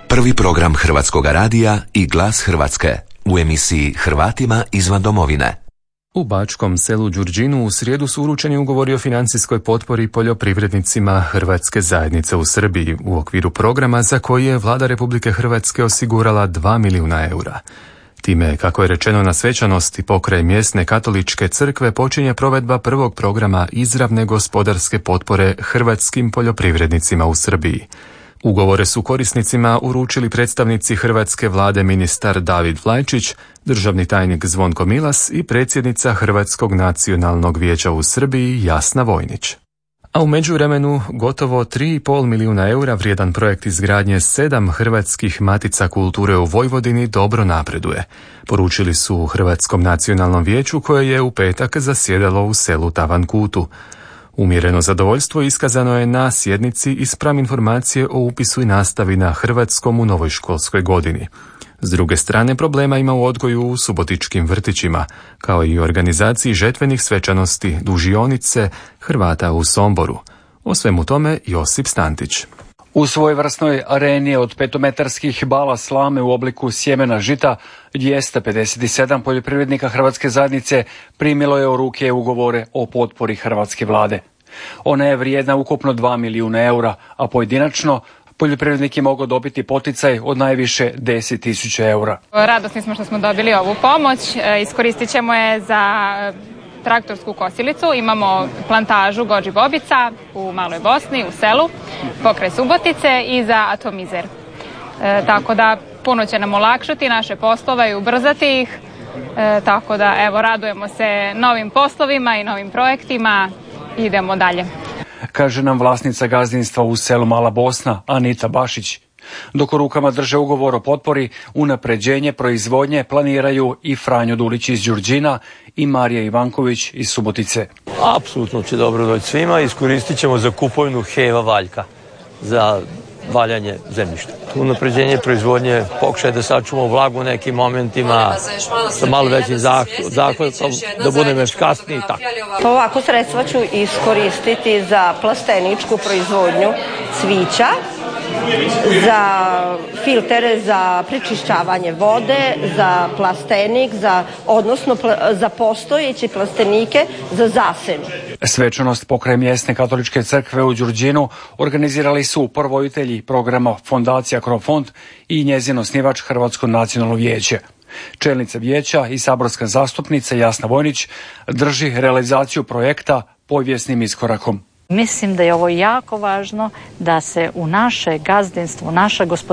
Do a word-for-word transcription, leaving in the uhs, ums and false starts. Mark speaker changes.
Speaker 1: Prvi program Hrvatskog radija i Glas Hrvatske u emisiji Hrvatima izvan domovine.
Speaker 2: U bačkom selu Đurđinu u srijedu su uručeni ugovori o financijskoj potpori poljoprivrednicima Hrvatske zajednice u Srbiji u okviru programa za koji je Vlada Republike Hrvatske osigurala dva milijuna eura. Time, kako je rečeno na svečanosti pokraj mjesne katoličke crkve, počinje provedba prvog programa izravne gospodarske potpore hrvatskim poljoprivrednicima u Srbiji. Ugovore su korisnicima uručili predstavnici hrvatske vlade ministar David Vlajčić, državni tajnik Zvonko Milas i predsjednica Hrvatskog nacionalnog vijeća u Srbiji Jasna Vojnić. A u međuvremenu gotovo tri i pol milijuna eura vrijedan projekt izgradnje sedam hrvatskih matica kulture u Vojvodini dobro napreduje. Poručili su u Hrvatskom nacionalnom vijeću koje je u petak zasjedalo u selu Tavankutu. Umjereno zadovoljstvo iskazano je na sjednici i spram informacije o upisu i nastavi na hrvatskom u novoj školskoj godini. S druge strane, problema ima u odgoju u subotičkim vrtićima, kao i u organizaciji žetvenih svečanosti dužionice Hrvata u Somboru. O svemu tome Josip Stantić.
Speaker 3: U svojevrsnoj areni od petometarskih bala slame u obliku sjemena žita, dvjesto pedeset sedam poljoprivrednika Hrvatske zajednice primilo je u ruke ugovore o potpori hrvatske vlade. Ona je vrijedna ukupno dva milijuna eura, a pojedinačno poljoprivrednik je mogao dobiti poticaj od najviše deset tisuća eura.
Speaker 4: Radosni smo što smo dobili ovu pomoć, iskoristit ćemo je za traktorsku kosilicu. Imamo plantažu Gođi Bobica u Maloj Bosni, u selu, pokraj Subotice i za atomizer. E, tako da puno će nam olakšati naše poslove i ubrzati ih. E, tako da evo radujemo se novim poslovima i novim projektima. Idemo dalje.
Speaker 3: Kaže nam vlasnica gazdinstva u selu Mala Bosna, Anita Bašić. Dok u rukama drže ugovor o potpori, unapređenje proizvodnje planiraju i Franjo Dulić iz Đurđina i Marija Ivanković iz Subotice.
Speaker 5: Apsolutno će dobro doći svima. Iskoristit ćemo za kupovinu heva valjka za valjanje zemljišta. Unapređenje proizvodnje, pokušaj da sačuvamo vlagu u nekim momentima, sa malo većim zahvatom, da budemo efikasniji i tako.
Speaker 6: Ovako sredstva ću iskoristiti za plasteničku proizvodnju cvića, za filtere za prečišćavanje vode, za plastenik, za, odnosno za postojeće plastenike za zasenu.
Speaker 3: Svečanost pokraj mjesne katoličke crkve u Đurđinu organizirali su prvojitelji programa Fondacija Krofond i njezin osnivač Hrvatsko nacionalno vijeće. Čelnica vijeća i saborska zastupnica Jasna Vojnić drži realizaciju projekta povijesnim iskorakom.
Speaker 7: Mislim da je ovo jako važno da se u naše gazdinstvo, naša gospodarstva